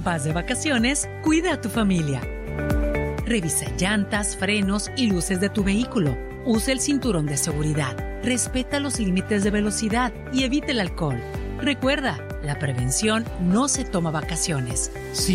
Vas de vacaciones, cuida a tu familia. Revisa llantas, frenos y luces de tu vehículo. Usa el cinturón de seguridad. Respeta los límites de velocidad y evita el alcohol. Recuerda, la prevención no se toma vacaciones.